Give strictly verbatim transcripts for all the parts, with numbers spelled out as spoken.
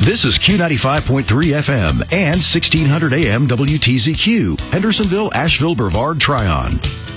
This is Q ninety-five point three F M and sixteen hundred A M W T Z Q, Hendersonville, Asheville, Brevard, Tryon.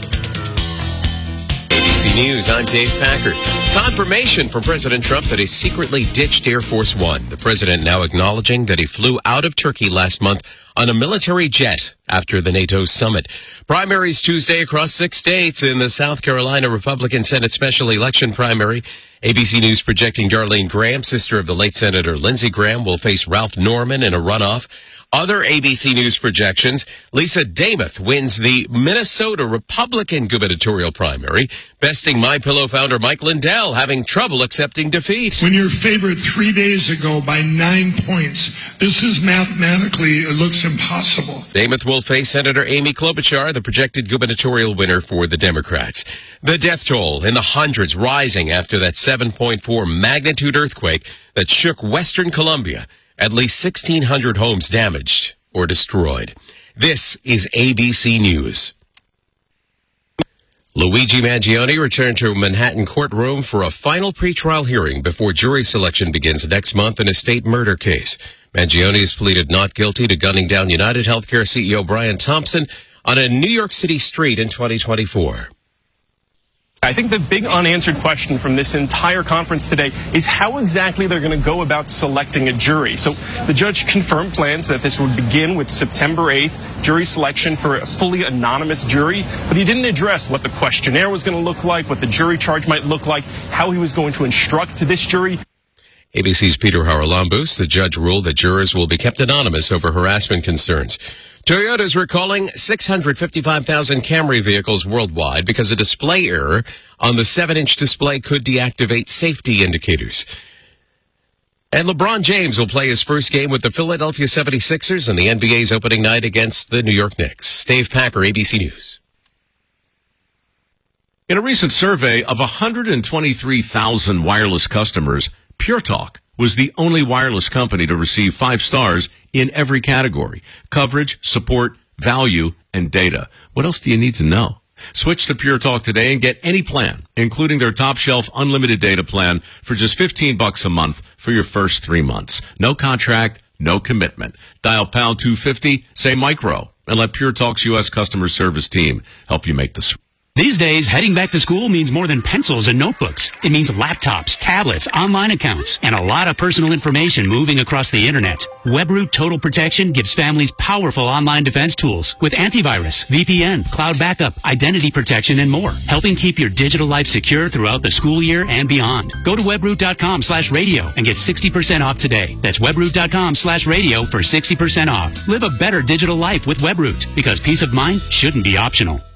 A B C News, I'm Dave Packard. Confirmation from President Trump that he secretly ditched Air Force One. The president now acknowledging that he flew out of Turkey last month on a military jet after the NATO summit. Primaries Tuesday across six states in the South Carolina Republican Senate special election primary. A B C News projecting Darlene Graham, sister of the late Senator Lindsey Graham, will face Ralph Norman in a runoff. Other A B C News projections, Lisa Damath wins the Minnesota Republican gubernatorial primary, besting MyPillow founder Mike Lindell, having trouble accepting defeat. When you're favored three days ago by nine points, this is mathematically, it looks impossible. Damath will face Senator Amy Klobuchar, the projected gubernatorial winner for the Democrats. The death toll in the hundreds rising after that seven point four magnitude earthquake that shook Western Colombia. At least sixteen hundred homes damaged or destroyed. This is A B C News. Luigi Mangione returned to a Manhattan courtroom for a final pretrial hearing before jury selection begins next month in a state murder case. Mangione has pleaded not guilty to gunning down United Healthcare C E O Brian Thompson on a New York City street in twenty twenty-four. I think the big unanswered question from this entire conference today is how exactly they're going to go about selecting a jury. So the judge confirmed plans that this would begin with September eighth, jury selection for a fully anonymous jury, but he didn't address what the questionnaire was going to look like, what the jury charge might look like, how he was going to instruct to this jury. A B C's Peter Haralambous, the judge ruled that jurors will be kept anonymous over harassment concerns. Toyota is recalling six hundred fifty-five thousand Camry vehicles worldwide because a display error on the seven inch display could deactivate safety indicators. And LeBron James will play his first game with the Philadelphia seventy-sixers in the N B A's opening night against the New York Knicks. Dave Packer, A B C News. In a recent survey of one hundred twenty-three thousand wireless customers, Pure Talk was the only wireless company to receive five stars in every category: coverage, support, value, and data. What else do you need to know? Switch to Pure Talk today and get any plan, including their top shelf unlimited data plan, for just fifteen bucks a month for your first three months. No contract, no commitment. Dial pound two fifty, say micro, and let Pure Talk's U S customer service team help you make the switch. These days, heading back to school means more than pencils and notebooks. It means laptops, tablets, online accounts, and a lot of personal information moving across the internet. WebRoot Total Protection gives families powerful online defense tools with antivirus, V P N, cloud backup, identity protection, and more, helping keep your digital life secure throughout the school year and beyond. Go to webroot.com slash radio and get sixty percent off today. That's webroot.com slash radio for sixty percent off. Live a better digital life with WebRoot, because peace of mind shouldn't be optional.